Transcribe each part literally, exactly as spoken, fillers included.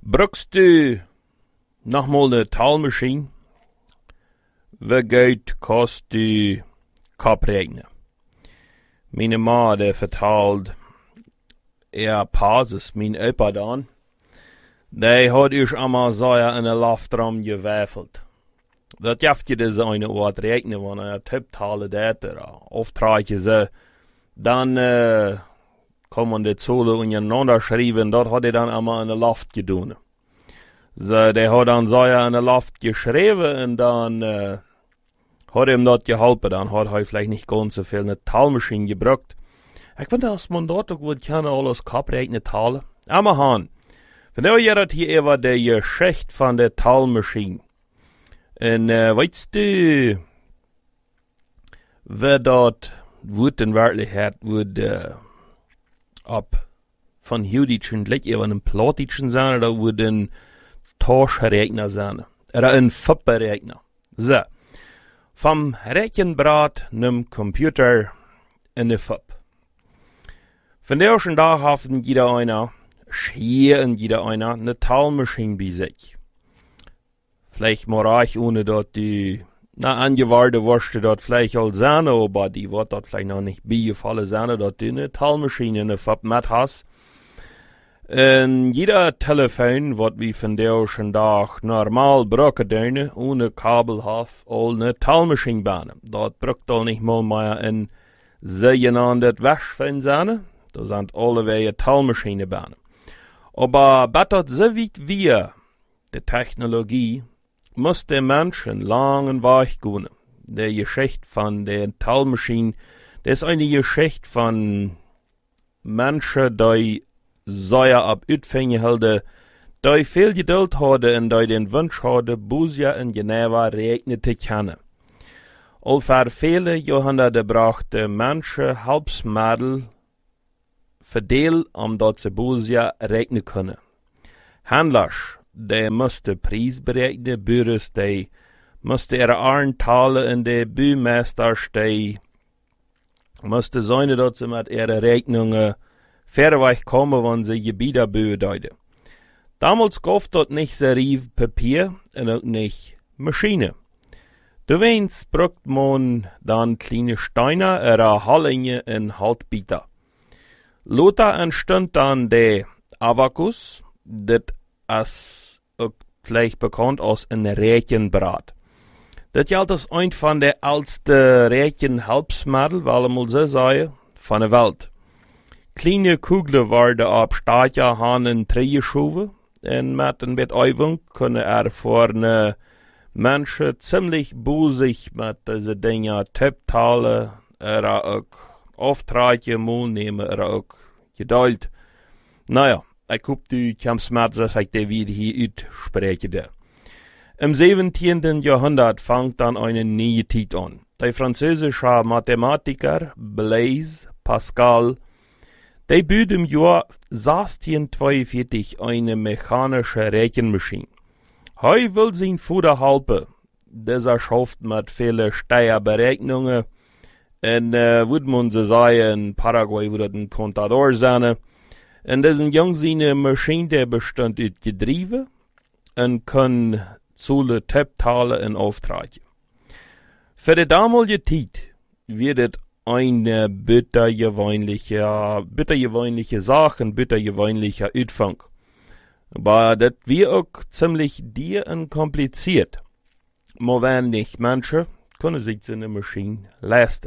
Brukst du nochmal eine Talmaschine? Wie Geld kost du koprekenen? Meine Ma, der vertalt, er Pauses, mein Opa dann, der hat ich einmal so in der Loftraum gewürfelt. Das jaft je das eine Ort regnen, wenn er Tipptale dat oder Aufträge so, dann äh, kann man die Zule untereinander schreiben, dort hat er dann einmal in der Loft gedoen. So, der hat dann so in der Loft geschrieben und dann äh, hat ihm dort geholfen, dann hat er vielleicht nicht ganz so viel eine Talmaschine gebraucht. Ich finde, dass man dort auch gut kann, alles kaprechnen Tale. Aber han, von der hier hat hier ever der Geschichte von der Talmaschine. Und äh, weißt du, wer dort wird in Wirklichkeit wird äh, ab von Judischen gleich eher einen Plotischen sein oder wird ein Tauschrechner sein oder ein Fupperechner. So, vom Rechenbrat nem Computer in der Fupp. Von der ersten Tag haben jeder einer, schier in jeder einer, eine Talmaschine bei sich. Vielleicht mal ich ohne dort die, na, angewahrte Wurste dort vielleicht all sein, aber die wird dort vielleicht noch nicht beigefallen sein, dort die eine Talmaschine in der Fupp mit hast. Und jeder Telefon wird wie von der ersten Tag normal brauchen, ohne Kabel auf, all eine Talmaschine bauen. Dort braucht all nicht mal mehr ein sogenanntes Waschfan sein, da sind alle Wege Talmaschine bauen. Aber bettet so weit wir, die Technologie, muss der Menschen lang und weich gehen. Der Geschichte von der Talmaschine, das ist eine Geschichte von Menschen, die sehr ab Utfänge halten, die viel Geduld haben und die den Wunsch haben, Busia in Geneva regnen zu können. All für viele Jahrhunderte brachte Menschen Hilfsmittel verdeel, um dort zu Busia regnen können. Händlers, die musste Preis berechnen, Büros, die musste ihre Arntale in der Bühmeisters, die musste seine dort mit ihre Rechnungen fairweich kommen, wenn sie Gebiete bedeuten. Damals gab dort nicht Seriv Papier und auch nicht Maschine. Du weinst braucht man dann kleine Steine oder Hallinge in Haltbieter. Lothar entstand dann der Abakus, das als vielleicht bekannt als ein Rechenbrat. Das gilt als ein von der ältesten Rechenhilfsmittel, weil man so sagen, von der Welt. Kleine Kugeln werden ab starker Hand in Dreh geschoben und mit ein bisschen Übung können er vor eine Menschen ziemlich busig mit diesen Dingen Tipptale oder auch Aufträge mal nehmen oder auch Geduld. Naja, ich hoffe, du kommst mit, dass ich dir wieder hier ausspreche. Im siebzehnten. Jahrhundert fängt dann eine neue Zeit an. Der französische Mathematiker Blaise Pascal, der baut im Jahr sechzehnhundertzweiundvierzig eine mechanische Rechenmaschine. Er will sein Vater helfen. Dieser schafft mit vielen Steuerberechnungen. Und äh, würde man so sagen, in Paraguay würde ein Contador sein. Und diesen Jungen seine Maschine, der bestand aus Getriebe und kann Zule Tipptale in Auftrag. Für die damalige Zeit wird es eine bittergewöhnliche, bittergewöhnliche Sache, ein bittergewöhnlicher Anfang. Aber das wird auch ziemlich dir und kompliziert. Aber wenn nicht Menschen, können sich so eine Maschine leisten.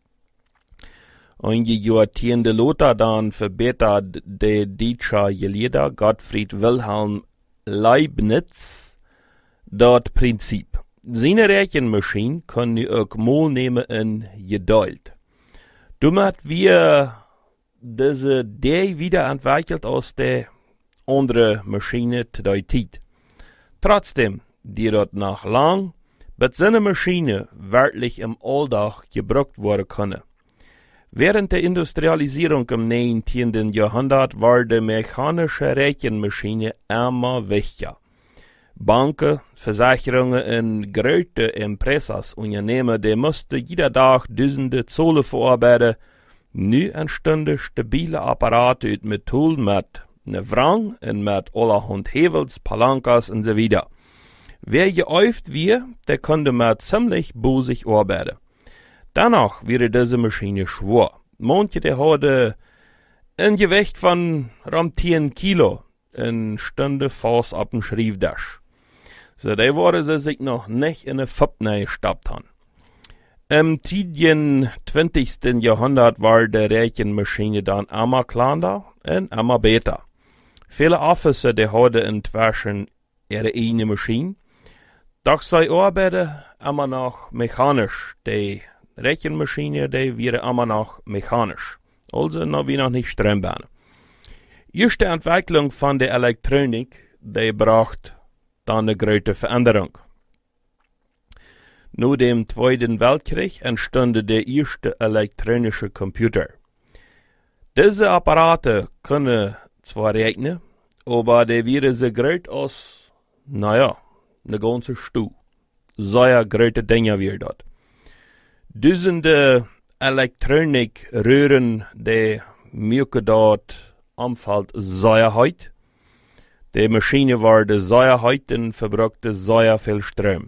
Einige Jahrzehnte Lothar dann verbessert der deutsche Gelehrte Gottfried Wilhelm Leibniz das Prinzip. Seine Rechenmaschine können auch mal nehmen in Geduld. Damit wir diese Idee wiederentwickelt aus der anderen Maschine zu der Zeit. Trotzdem, die dort nach lang, bis seine Maschine wirklich im Alltag gebraucht werden können. Während der Industrialisierung im neunzehnten. Jahrhundert war die mechanische Rechenmaschine immer wichtiger. Banken, Versicherungen und große Impressorsunternehmen, die mussten jeden Tag Dutzende Zahlen verarbeiten. Nu entstanden stabile Apparate mit Metall mit ne wrang en met allerhand hevels, palankas en so wieder. Wer geäuft wir, der konnte mit ziemlich bosig arbeiten. Danach wäre diese Maschine schwer. Manche, der hatte ein Gewicht von rund zehn Kilo en Stunde fast auf dem Schrifttisch. So, da wurde sie sich noch nicht in eine Fabne gestappt haben. Im tidigen zwanzigsten Jahrhundert war die Rechenmaschine dann immer kleiner und immer besser. Viele Officer, die hatten inzwischen ihre eigene Maschine. Doch sie arbeiten immer noch mechanisch. Die Rechenmaschine, die wäre immer noch mechanisch. Also noch wie noch nicht Strombahn. Erste Entwicklung von der Elektronik, die braucht dann eine große Veränderung. Nach dem Zweiten Weltkrieg entstand der erste elektronische Computer. Diese Apparate können zwar rechnen, aber die wären so groß als, naja, eine ganze Stuhl. Sehr große Dinge wären dort. Dutzende Elektronikröhren, die merken dort anfällt sehr heiß. Die Maschine war sehr heiß und verbrauchte sehr viel Strom.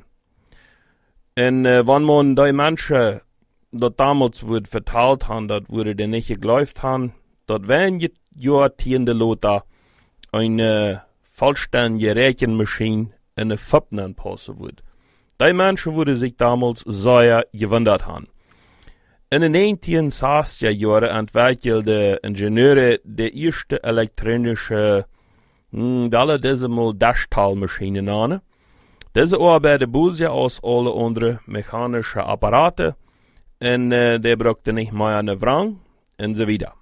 Und äh, wenn man die Menschen dort damals wird verteilt haben, dort wurde die nicht geglaubt haben, dort wenn Jahrzehnte Lothar eine vollständige Rechenmaschine in eine Fabne anpassen wird. Die Menschen würden sich damals sehr gewundert haben. In den neunzehnhundertsechziger Jahren entwickelten Ingenieure die erste elektronische, hm, alle diese mal Dashtalmaschinen an. Diese arbeiten besser als alle anderen mechanischen Apparate und äh, die brauchten nicht mehr eine Wrang und so weiter.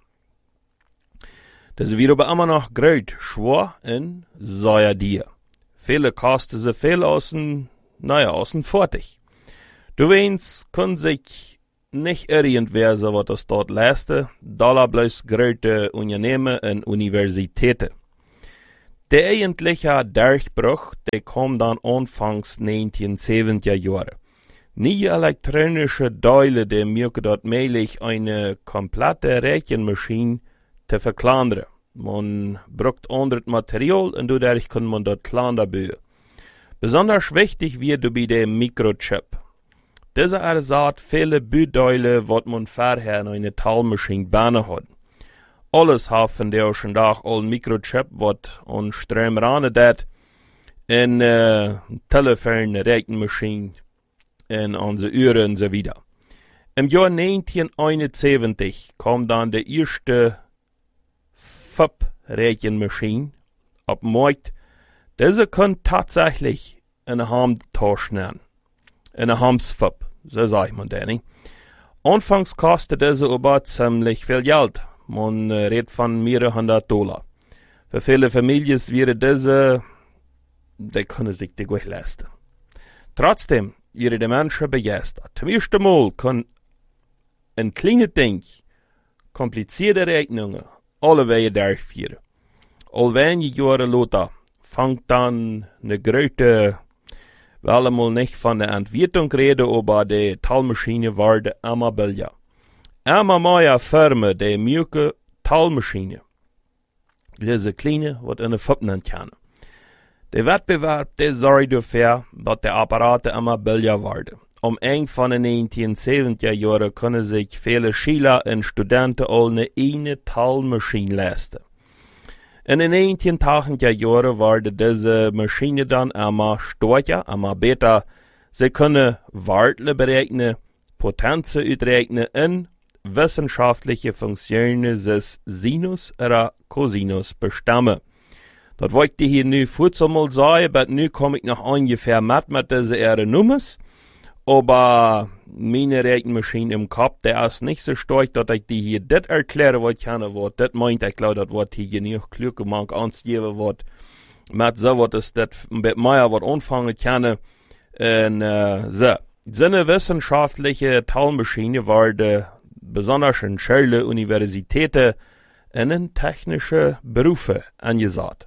Diese wird aber immer noch groß, schwer und sehr teuer. Viele kosten sie viel aus dem, naja, aus dem fertig. Du weißt, kann sich nicht irgendwer so was das dort leisten, da bloß große Unternehmen und Universitäten. Der eigentliche Durchbruch, der kam dann anfangs neunzehnhundertsiebziger Jahre. Neue elektronische Teile, die machen dort möglich, eine komplette Rechenmaschine zu verkleinern. Man braucht anderes Material und dadurch kann man dort kleiner bauen. Besonders wichtig wird dabei der Mikrochip. Dieser ersetzt viele Bauteile, was man vorher in einer Teilmaschine bauen hat. Alles haben der auch schon da all Mikrochip, was an Strom ran dat, in äh, Telefon, Rechenmaschine, in unsere Uhren und so weiter. Im Jahr neunzehnhunderteinundsiebzig kam dann der erste Fab-Rechenmaschine auf den Markt. Diese kann tatsächlich eine Heimtausch nennen. Eine Heimsfab, so sagt man das nicht. Anfangs kostete diese aber ziemlich viel Geld. Man äh, redet von mehreren hundert Dollar. Für viele Familien wäre diese, die können sich die gut leisten. Trotzdem, ihre die Menschen begeistert. Zum ersten Mal kann ein kleines Ding komplizierte Rechnungen alle Wege durchführen. All wenige Jahre Lothar fängt dann eine große, weil mal nicht von der Entwicklung reden, aber die Teilmaschine wurde immer billiger. Immer mehr Firmen, die mögen Teilmaschine. Diese kleine, was in der Fabne kann. Der Wettbewerb, der sorgt dafür, dass die Apparate immer billiger werden. Am Ende von den neunzehnhundertsiebziger Jahren können sich viele Schüler und Studenten all eine eine Teilmaschine leisten. In den neunzehnhundertachtziger Jahren wurde diese Maschine dann immer stärker, immer besser. Sie können Werte berechnen, Potenzen ausrechnen und wissenschaftliche Funktionen des Sinus oder Cosinus bestimmen. Das wollte ich hier nu vorzu mal sagen, aber nu komme ich noch ungefähr mit mit diese ihre Nummers. Aber meine Rechenmaschine im Kopf, der ist nicht so stark, dass ich die hier das erklären wollte, kann, was das meint. Ich glaube, das wird hier genug klug gemacht, anzugeben, was mit so was ist, das mit mir was anfangen kann. Und, äh, so. So eine wissenschaftliche Teilmaschine wurde besonders in Schulen, Universitäten und in technische Berufe angesagt.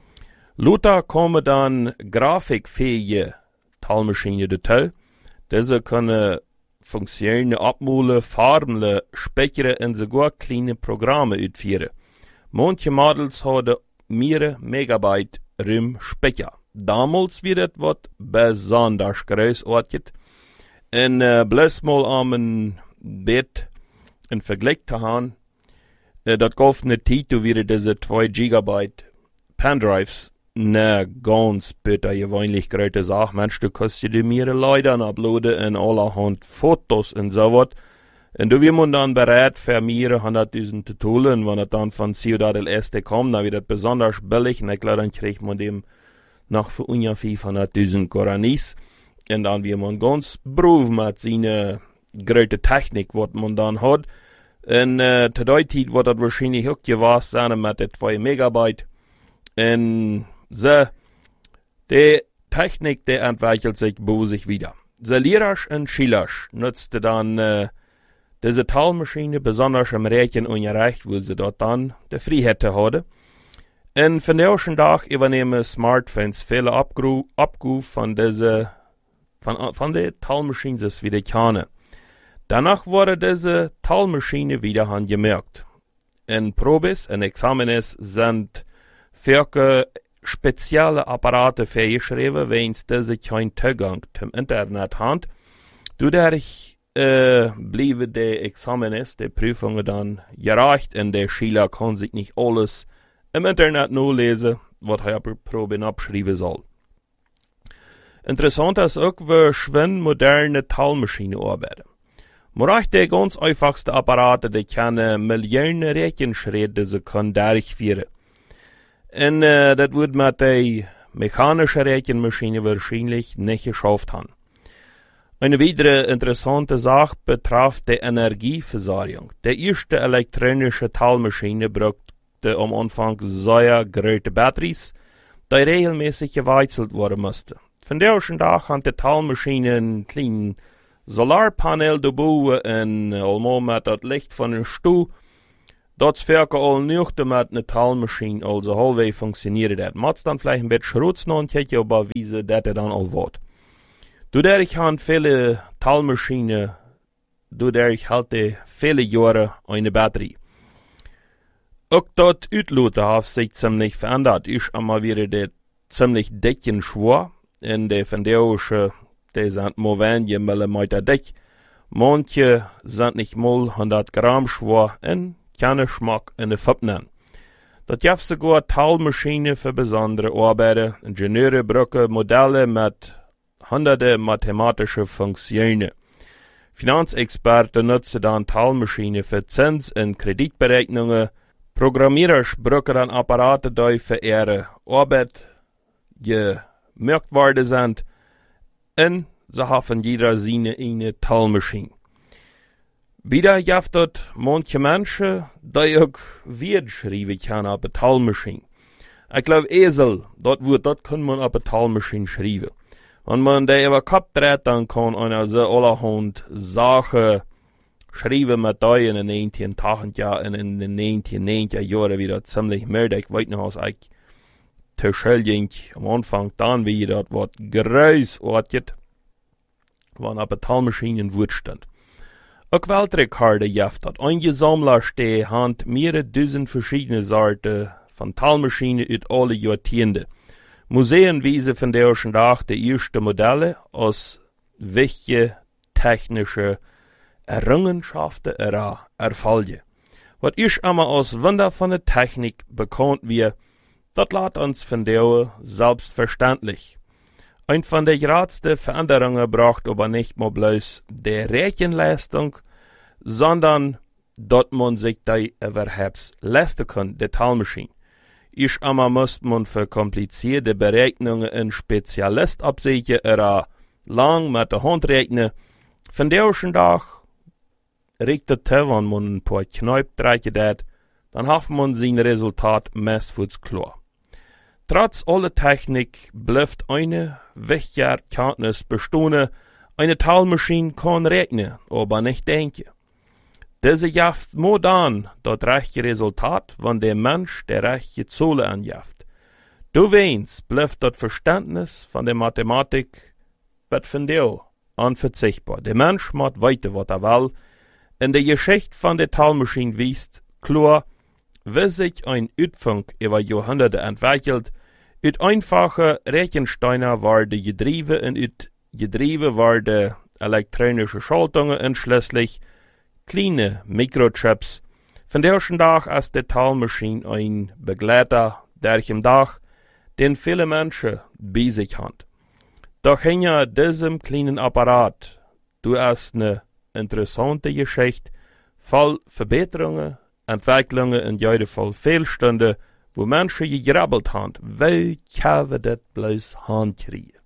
Lothar kommen dann grafikfähige Teilmaschinen dazu. Diese können Funktionen abmalen, Farben, Speckere und sogar kleine Programme ausführen. Manche Models haben mehrere Megabyte RAM Speicher. Damals wird es was besonders groß ortet. En uh, bloß mal am ein Bett in Vergleich zu haben, uh, das gab eine Zeit, wo wir diese zwei Gigabyte Pendrives ne ganz bitter gewöhnlich große Sache. Mensch, du kannst dir die mehrere Leute uploaden in allerhand Fotos und so was. Und du wirst dann bereit für mehrere hunderttausend zu tun, wenn es dann von Ciudad del Este kommt, dann wird das besonders billig. Und ich glaube, dann kriegt man dem noch für ungefähr fünfhunderttausend Guaranis. Und dann wird man ganz brav mit seiner großen Technik, was man dann hat. Und äh, zu der Zeit wird das wahrscheinlich auch gewesen sein mit den zwei Megabyte. Und so, die Technik, die entwickelt sich bosig wieder. So Lehrers und Schüler nutzte dann äh, diese Talmaschine besonders im Rätchenunterricht, wo sie dort dann die Freiheit hatten. Und von der ersten Tag übernehmen Smartphones viele Abgaben von diese von, von der Talmaschine, das wieder kennen. Danach wurde diese Talmaschine wieder angemerkt. In Probes und Examenes sind für spezielle Apparate vorgeschrieben, wenn diese keinen Zugang zum Internet haben. Dadurch äh, blieben die Examenes, die Prüfungen dann gereicht und der Schüler kann sich nicht alles im Internet nur lesen, was er per Probe abschreiben soll. Interessant ist auch, wie schwer moderne Talmaschinen arbeiten. Man reicht die ganz einfachste Apparate, die können Millionen Rechenschritte sie können durchführen. Und äh, das wird mit der mechanischen Rechenmaschine wahrscheinlich nicht geschafft haben. Eine weitere interessante Sache betrifft die Energieversorgung. Die erste elektronische Talmaschine brauchte am Anfang sehr große Batterien, die regelmäßig gewechselt werden mussten. Von der ersten Tag hat die Talmaschine einen kleinen Solarpanel dabei und allemaal mit das Licht von einem Stuhl. Das werkt all nicht mit einer Talmaschine, also halbwegs funktioniert das. Man dann vielleicht ein bisschen schrutzen und kijken, aber wie sie das dann all wird. Dadurch haben viele Talmaschinen, dadurch halten viele Jahre eine Batterie. Auch das Uitlaten hat sich ziemlich verändert. Ist einmal wieder die ziemlich dicken Schwur. In der von der Osche, die sind mal wenige Millimeter dick. Manche sind nicht mal hundert Gramm schwer und keinen Geschmack in der Fabnen. Das gibt sogar Talmaschinen für besondere Arbeiten. Ingenieure brauchen Modelle mit hunderte mathematische Funktionen. Finanzexperten nutzen dann Talmaschinen für Zins- und Kreditberechnungen. Programmierer brauchen dann Apparate, die für ihre Arbeit gemerkt worden sind. Und sie haben jeder seine eine Talmaschine. Wieder gibt es manche Menschen, die auch Wort schreiben können auf der Talmaschine. Ich glaube, Esel, das Wort, das kann man auf der Talmaschine schreiben. Wenn man die über den Kopf dreht, dann kann einer so allerhand Sachen schreiben mit die in den neunzehnhunderttausend Jahren, in den neunzehnhundertneunziger Jahren wieder ziemlich mehr. Ich weiß noch, als ich zu Schule ging, am Anfang dann, wie das Wort großartig, wann auf der Talmaschine ein Wort stand. Auch Weltrekorde gibt es. Eingesammelt die Hand mehrere Dutzend verschiedene Sorten von Talmaschinen aus alle Jahrzehnte. Museen weisen von der ersten Tag die ersten Modelle aus wichtigen technischen Errungenschaften ihrer Erfolge. Was ist einmal aus Wunder von der Technik bekannt wird, das lässt uns von der selbstverständlich. Ein von der größten Veränderungen braucht aber nicht mal bloß die Rechenleistung, sondern dass man sich die überhaupt leisten kann, die Talmaschine. Ich einmal muss man für komplizierte Berechnungen einen Spezialist absichern oder lang mit der Hand rechnen. Von der ersten Tag regt es, wenn man ein paar Kneipen drehen hat, dann hat man sein Resultat meistens klar. Trotz aller Technik bleibt eine wichtige Erkenntnis bestehen, eine Talmaschine kann rechnen, aber nicht denken. Diese gibt nur dann das rechte Resultat, wenn der Mensch der rechte Zahl angibt. Du weißt, bleibt das Verständnis von der Mathematik wird von dir unverzichtbar. Der Mensch macht weiter, was er will. In der Geschichte von der Talmaschine weist klar, wie sich ein Uitfunk über Jahrhunderte entwickelt. Uit einfache Rechensteiner werden Getriebe und uit Getriebe werden elektronische Schaltungen und schließlich kleine Mikrochips. Von der ersten Tag ist die Talmaschine ein Begleiter durch den Tag, den viele Menschen bei sich haben. Doch hinter diesem kleinen Apparat, du hast eine interessante Geschichte, voll Verbesserungen, Entwicklungen und jede Fall Fehlstände, wo Menschen gegrabbelt haben, wie können wir das bloß hinkriegen?